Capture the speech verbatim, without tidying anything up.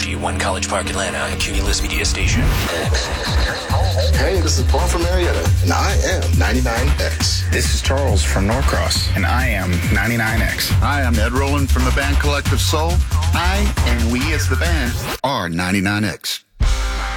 G one College Park, Atlanta, and Cumulus Media Station. X. Hey, this is Paul from Marietta, and I am ninety-nine X. This is Charles from Norcross, and I am ninety-nine X. Hi, I'm Ed Rowland from the band Collective Soul. I and we as the band are ninety-nine X.